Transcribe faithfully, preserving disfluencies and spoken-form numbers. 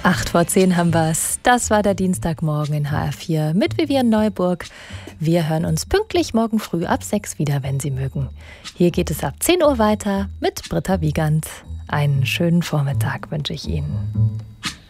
Acht vor zehn haben wir's. Das war der Dienstagmorgen in H R vier mit Vivian Neuburg. Wir hören uns pünktlich morgen früh ab sechs wieder, wenn Sie mögen. Hier geht es ab zehn Uhr weiter mit Britta Wiegand. Einen schönen Vormittag wünsche ich Ihnen.